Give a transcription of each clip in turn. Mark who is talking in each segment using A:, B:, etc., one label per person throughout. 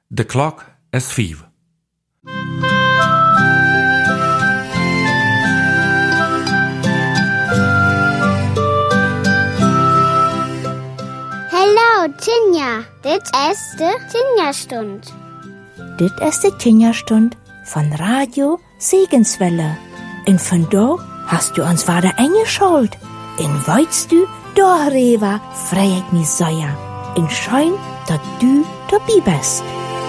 A: De klok is 5.
B: Hallo, Tinja. Dit is de Tinja-Stund.
C: Dit is de Tinja-Stund von Radio Segenswelle. En vandaag hast du ons vader eingeschalt. En weißt du, darüber freu ich mich sehr. En schön, dat du dabei bist.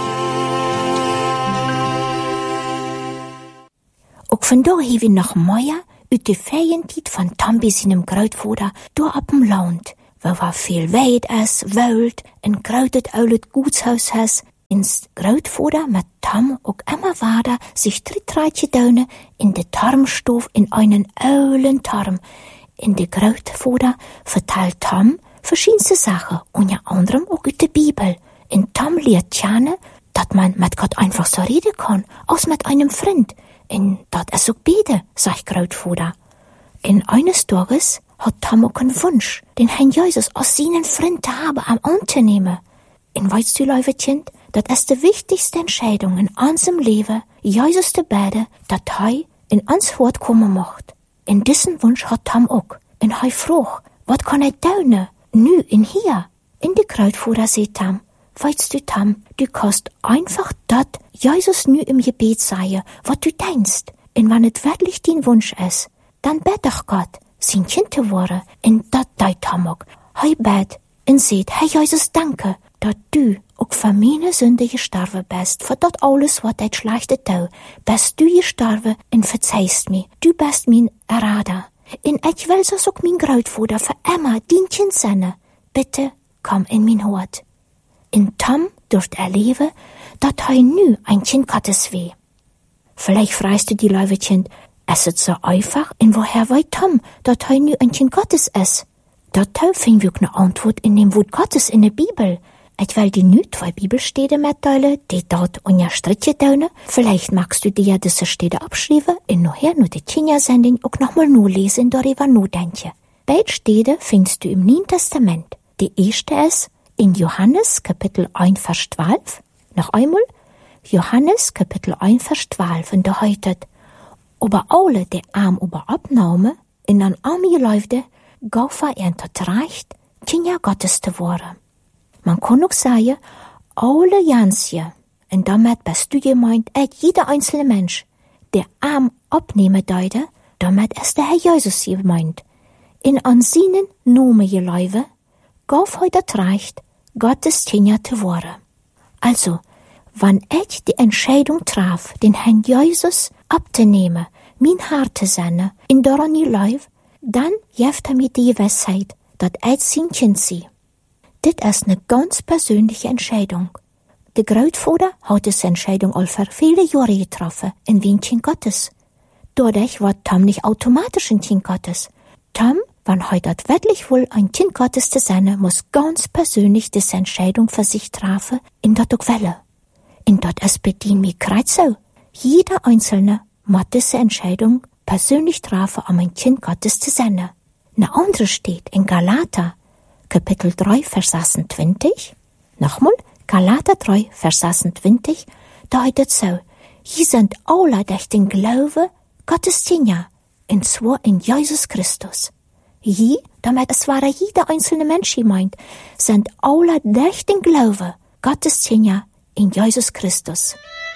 C: Ook vandaag hebben we nog meer uit de Ferientijd van Tom seinem Grootvader door op dem Land, waar veel weid is, wild en groot het uit het goedshuis is. Ins Grootvader met Tom ook immer weiter sich drittreitje duinen in de Tarmstof in einen oulen Tarm. In de Grootvader vertelt Tom verschiedenste Sachen, unter anderem auch uit de Bibel. In Tom leert kennen, dat man mit Gott einfach so reden kann, als mit einem Freund. En dat is ook beide, sagt Grootvader. En eines Tages hat Tom ook een Wunsch, den Herrn Jesus als seinen Freund te haben, am anzunehmen. En weißt du, lieve Kind, dat is de wichtigste Entscheidung in unserem Leben, Jesus te bidden, dat hij in ons voortkomen mocht. En diesen Wunsch hat Tom ook. En hij vroeg, wat kan hij doen, nu en hier? En de Grootvader zei Tom, weißt du, Tom, du kannst einfach dat Jesus nu im Gebet sagen, wat du denkst. En wann het wirklich dein Wunsch ist, dann bet doch Gott, sein Kind te worden. En dat deed Tom ook. Hij bet en zegt, Herr Jesus, danke, dat du ook voor meine Sünde gestorven bist, voor dat alles wat ik slechte doe. Bist du gestorven en verzeihst mir. Du bist mijn Errader. En ik wil zoals ook mijn Grootvader voor immer dien kind zijn. Bitte, kom in mijn hart. En Tom durft erleben, dat hij nu ein Kind Gottes weh. Vielleicht fragst du die lieve Kind, ist es so einfach? Und woher weiß Tom, dat hij nu ein Kind Gottes ist? Dazu finden wir eine Antwort in dem Wort Gottes in der Bibel. Ich will dir nu 2 Bibelstede mitteilen, die dort unterstrichen tun. Vielleicht magst du dir diese Stede abschreiben und nachher nur die Tinja-Sendung auch nochmal nur lesen und darüber nachdenken. Beide Stede findest du im Neuen Testament. Die erste ist in Johannes Kapitel 1, Vers 12. Noch einmal, Johannes Kapitel 1, Vers 12. Und da heißt, aber alle, die arm über Abnahme in an Arme läufte, gauf er tot Recht, Kinder Gottes zu worden. Man kann auch sagen, alle Jansje, und damit bist du gemeint, jeder einzelne Mensch, der arm abnehmen deute, damit ist der Herr Jesus gemeint. In an seinen Namen geläufe, gauf er tot Recht, Gottes Kinder zu worden. Also, wenn ich die Entscheidung traf, den Herrn Jesus abzunehmen, mein Hart zu senden, in daran geläufe, dann gibt er mir die Gewissheit, dass ich sein Kind sei. Das ist eine ganz persönliche Entscheidung. Der Grootvader hat diese Entscheidung all für viele Jahre getroffen, in wie ein Kind Gottes. Dadurch war Tom nicht automatisch ein Kind Gottes. Tom, wenn heute wirklich wohl ein Kind Gottes zu sein, muss ganz persönlich diese Entscheidung für sich treffen, in dat auch welle. In dat es bedient mich kreuz so. Jeder Einzelne muss diese Entscheidung persönlich treffen, um ein Kind Gottes zu sein. Eine andere steht in Galater, Kapitel 3, Vers 26. Nochmal, Galater 3, Vers 26. Da heißt es so, hier sind alle durch den Glauben Gottes Kinder, und zwar in Jesus Christus. Hier, damit es war jeder einzelne Mensch gemeint, sind alle durch den Glauben Gottes Kinder in Jesus Christus.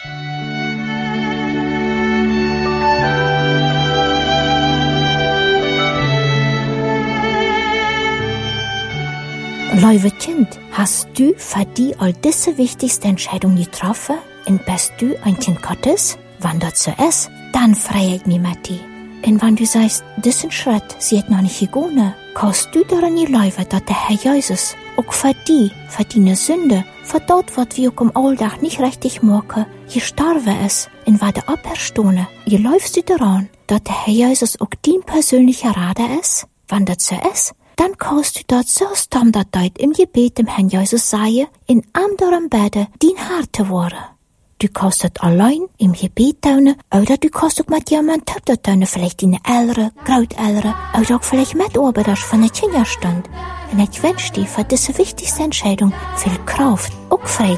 C: Liebe Kind, hast du für dich all diese wichtigste Entscheidung getroffen und bist du ein Kind Gottes? Wenn das so ist, dann freue ich mich mit dir. Und wenn du sagst, diesen Schritt sie hat noch nicht gegangen, kannst du daran glauben, dass der Herr Jesus auch für dich, für deine Sünde, für das, was wir auch im Alltag nicht richtig machen, gestorben ist und werde auferstehen. Glaubst du daran, dass der Herr Jesus auch dein persönlicher Rader ist? Wenn das so ist, dann kannst du dort so standardeit im Gebet dem Herrn Jesus sagen, in anderem Bede dein Hart zu werden. Du kannst das allein im Gebet tun, oder du kannst auch mit jemandem das tun, vielleicht deine Eltern, Großeltern, oder auch vielleicht Mitarbeiter von der Kinderstund. Und ich wünsche dir für diese wichtigste Entscheidung viel Kraft, auch Freude.